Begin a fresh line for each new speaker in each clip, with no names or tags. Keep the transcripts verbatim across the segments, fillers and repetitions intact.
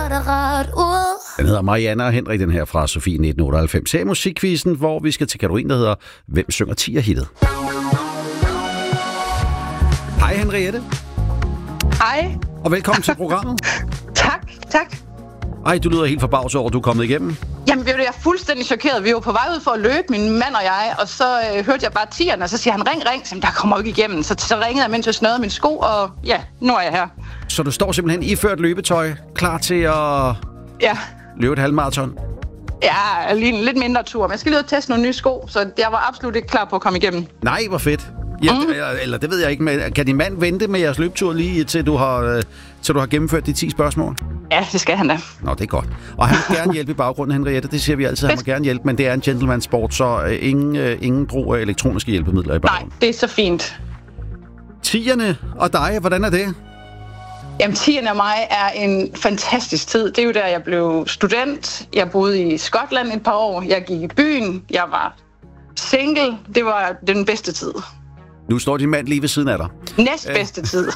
det rart ud.
Den hedder Marianne og Henrik, den her fra Sofie nitten otteoghalvfems. Her i musikquizzen, hvor vi skal til kategorien, der hedder Hvem synger tier-hittet? Hej Henriette.
Hej.
Og velkommen til programmet.
Tak, tak.
Ej, du lyder helt forbavset over, at du er kommet igennem.
Jamen, jeg er fuldstændig chokeret. Vi var på vej ud for at løbe, min mand og jeg, og så øh, hørte jeg bare tieren, og så siger han, ring, ring. Så der kommer jo ikke igennem. Så, så ringede jeg, mens jeg snørede min sko, og ja, nu er jeg her.
Så du står simpelthen iført løbetøj, klar til at
ja.
løbe et halvmarathon?
Ja, lige en lidt mindre tur, men jeg skal lige ud og teste nogle nye sko, så jeg var absolut ikke klar på at komme igennem.
Nej, hvor fedt. Ja, mm. eller, eller det ved jeg ikke, men kan din mand vente med jeres løbetur lige til du har, øh, til du har gennemført de ti spørgsmål?
Ja, det skal han da.
Nå, det er godt. Og han vil gerne hjælpe i baggrunden, Henriette. Det siger vi altid, han må gerne hjælpe, men det er en gentleman-sport, så øh, ingen, øh, ingen brug af elektroniske hjælpemidler i baggrunden.
Nej, det er så fint.
Tierne og dig, hvordan er det?
Jamen, tierne og mig er en fantastisk tid. Det er jo der, jeg blev student. Jeg boede i Skotland et par år. Jeg gik i byen. Jeg var single. Det var den bedste tid.
Nu står din mand lige ved siden af dig.
Næstbedste tid.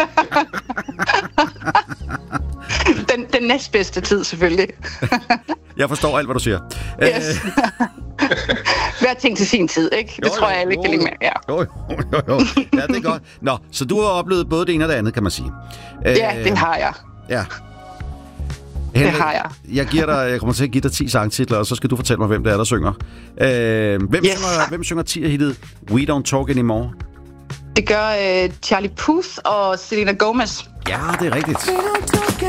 den, den næstbedste tid, selvfølgelig.
Jeg forstår alt, hvad du siger.
Yes. Hver ting til sin tid, ikke? Det jo, tror jeg, jeg ikke kan lide med. Ja.
Jo, jo, jo, jo. Ja, det er godt. Nå, så du har oplevet både det ene og det andet, kan man sige.
Ja, det har jeg.
Ja.
Henrik, det har jeg.
Jeg, giver dig, jeg kommer til at give dig ti sangtitler, og så skal du fortælle mig, hvem det er, der synger. Øh, hvem,
yes.
synger hvem synger tier-hittet We Don't Talk Anymore?
Det gør uh, Charlie Puth og Selena Gomez.
Ja, det er rigtigt.